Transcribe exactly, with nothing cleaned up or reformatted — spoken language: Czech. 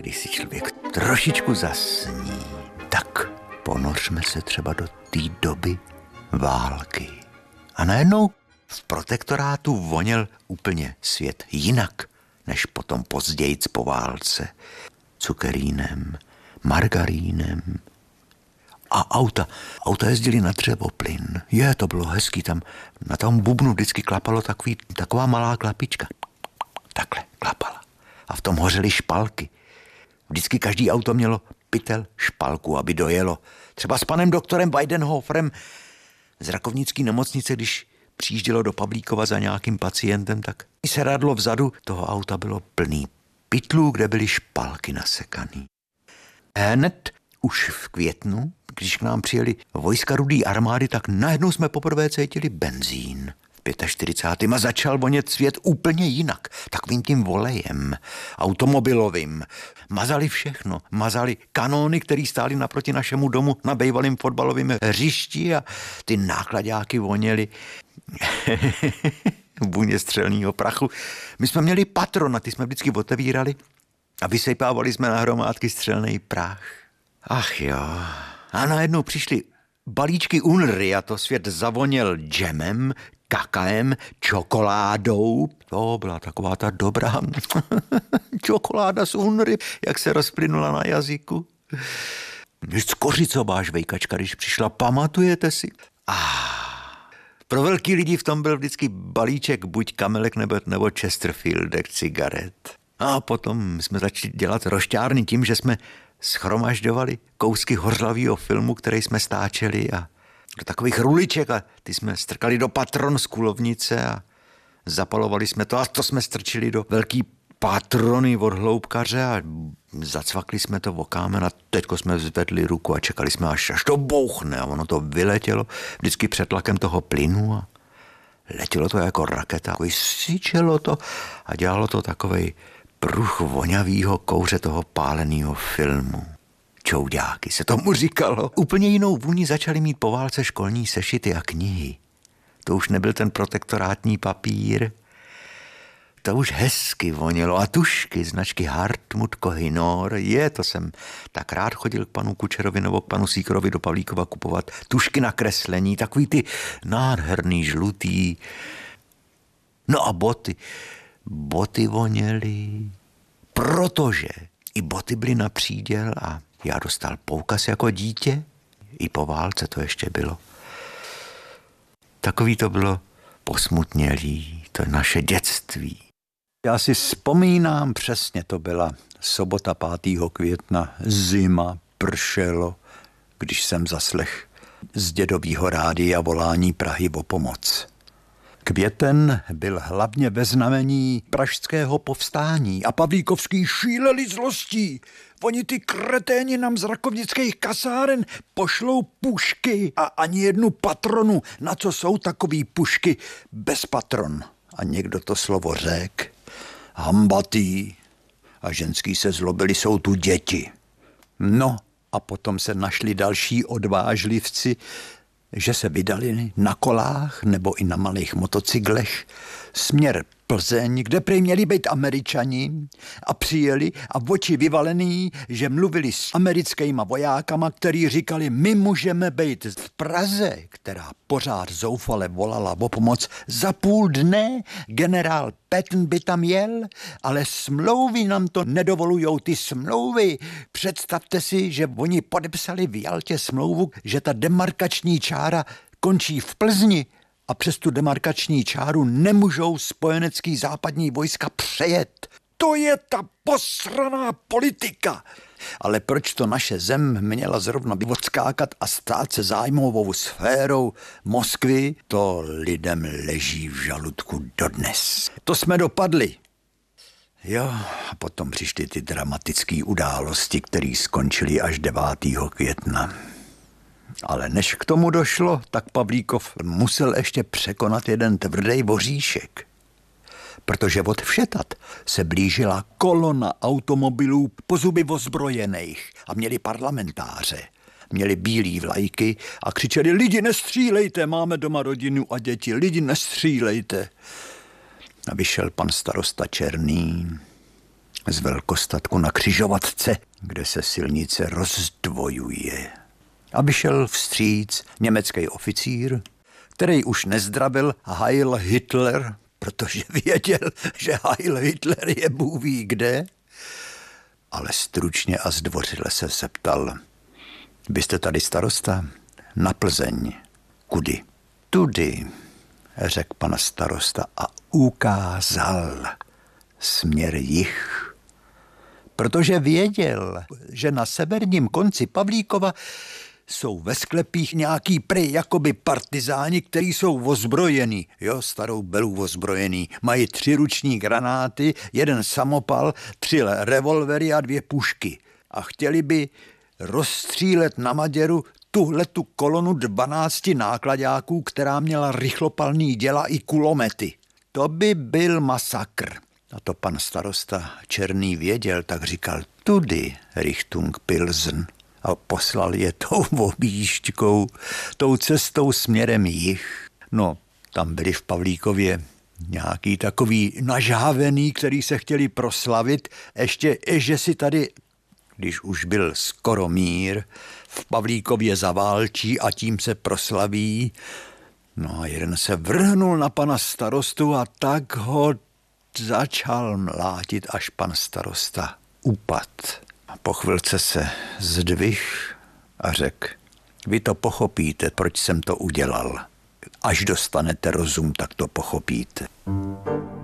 když si člověk trošičku zasní, tak ponořme se třeba do té doby války. A najednou v protektorátu voněl úplně svět jinak, než potom později po válce. Cukerínem, margarínem a auta. Auta jezdili na dřevoplyn. Je, to bylo hezký, tam na tom bubnu vždycky klapalo takový, taková malá klapička. Takhle klapala. A v tom hořely špalky. Vždycky každý auto mělo pytel špalku, aby dojelo. Třeba s panem doktorem Weidenhoferem z rakovnické nemocnice, když přijíždělo do Pavlíkova za nějakým pacientem, tak sedadlo vzadu toho auta bylo plný pytlů, kde byly špalky nasekaný. Hned už v květnu, když k nám přijeli vojska Rudé armády, tak najednou jsme poprvé cítili benzín. V čtyřicátém pátém a začal vonět svět úplně jinak, takovým tím volejem, automobilovým. Mazali všechno, mazali kanóny, které stály naproti našemu domu na bejvalým fotbalovém hřišti a ty nákladáky voněly vůně střelného prachu. My jsme měli patron a ty jsme vždycky otevírali a vysypávali jsme na hromádky střelný prach. Ach jo. A najednou přišly balíčky Unry a to svět zavoněl džemem, kakaem, čokoládou. To byla taková ta dobrá čokoláda z Unry, jak se rozplynula na jazyku. Skořicová žvejkačka, když přišla, pamatujete si? Ah, pro velký lidi v tom byl vždycky balíček buď Kamelek nebo, nebo Chesterfieldek cigaret. A potom jsme začali dělat rošťárny tím, že jsme schromažďovali kousky hořlavého filmu, který jsme stáčeli a do takových ruliček a ty jsme strkali do patron z kulovnice a zapalovali jsme to a to jsme strčili do velký patrony od hloubkaře a zacvakli jsme to o kámen a teďko jsme zvedli ruku a čekali jsme, až, až to bouchne a ono to vyletělo vždycky před tlakem toho plynu a letělo to jako raketa, syčelo to a dělalo to takovej pruch voňavýho kouře toho páleného filmu. Čouďáky se tomu říkalo. Úplně jinou vůni začaly mít po válce školní sešity a knihy. To už nebyl ten protektorátní papír. To už hezky vonilo a tušky značky Hartmut Kohinor. Je, to jsem tak rád chodil k panu Kučerovi nebo k panu Síkorovi do Pavlíkova kupovat tušky na kreslení, takový ty nádherný žlutý. No a boty. Boty voněly, protože i boty byly na příděl a já dostal poukaz jako dítě. I po válce to ještě bylo. Takový to bylo posmutnělý, to naše dětství. Já si vzpomínám, přesně to byla sobota pátého května, zima, pršelo, když jsem zaslech z dědovýho rádia volání Prahy o pomoc. Květen byl hlavně ve znamení pražského povstání a Pavlíkovský šíleli zlostí. Oni ty kreténi nám z rakovnických kasáren pošlou pušky a ani jednu patronu. Na co jsou takový pušky bez patron? A někdo to slovo řek. Hambatý. A ženský se zlobili, jsou tu děti. No a potom se našli další odvážlivci, že se vydali na kolách nebo i na malých motocyklech směr Plzeň, kde prej měli být Američani a přijeli a v oči vyvalený, že mluvili s americkýma vojákama, který říkali, my můžeme být v Praze, která pořád zoufale volala o pomoc. Za půl dne generál Patton by tam jel, ale smlouvy nám to nedovolujou, ty smlouvy. Představte si, že oni podepsali v Jaltě smlouvu, že ta demarkační čára končí v Plzni, a přes tu demarkační čáru nemůžou spojenecký západní vojska přejet. To je ta posraná politika. Ale proč to naše zem měla zrovna odskákat a stát se zájmovou sférou Moskvy, to lidem leží v žaludku dodnes. To jsme dopadli. Jo, a potom přišly ty dramatické události, které skončily až devátého května. Ale než k tomu došlo, tak Pavlíkov musel ještě překonat jeden tvrdý voříšek. Protože od Všetat se blížila kolona automobilů po zuby ozbrojených a měli parlamentáře. Měli bílý vlajky a křičeli, lidi nestřílejte, máme doma rodinu a děti, lidi nestřílejte. A vyšel pan starosta Černý z velkostatku na křižovatce, kde se silnice rozdvojuje. Aby šel vstříc německý oficír, který už nezdravil Heil Hitler, protože věděl, že Heil Hitler je Bůh ví kde, ale stručně a zdvořile se zeptal: byste tady starosta? Na Plzeň. Kudy? Tudy, řekl pan starosta a ukázal směr jih. Protože věděl, že na severním konci Pavlíkova jsou ve sklepích nějaký prej jakoby partizáni, který jsou ozbrojený, jo, starou belů ozbrojený. Mají tři ruční granáty, jeden samopal, tři revolvery a dvě pušky. A chtěli by rozstřílet na Maděru tuhletu kolonu dvanácti nákladáků, která měla rychlopalný děla i kulomety. To by byl masakr. A to pan starosta Černý věděl, tak říkal: tudy, Richtung Pilsen. A poslal je tou objížďkou, tou cestou směrem jih. No, tam byli v Pavlíkově nějaký takový nažávený, který se chtěli proslavit, ještě, že si tady, když už byl skoro mír, v Pavlíkově zaválčí a tím se proslaví. No a jeden se vrhnul na pana starostu a tak ho začal mlátit, až pan starosta upad. Po chvilce se zdvih a řekl: vy to pochopíte, proč jsem to udělal. Až dostanete rozum, tak to pochopíte.